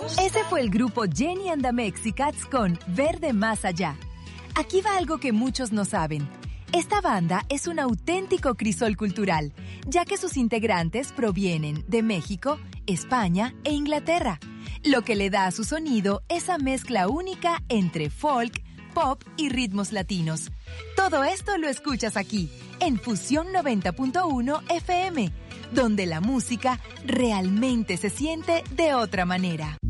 Ese fue el grupo Jenny and the Mexicats con Verde Más Allá. Aquí va algo que muchos no saben. Esta banda es un auténtico crisol cultural, ya que sus integrantes provienen de México, España e Inglaterra, lo que le da a su sonido esa mezcla única entre folk, pop y ritmos latinos. Todo esto lo escuchas aquí, en Fusión 90.1 FM, donde la música realmente se siente de otra manera.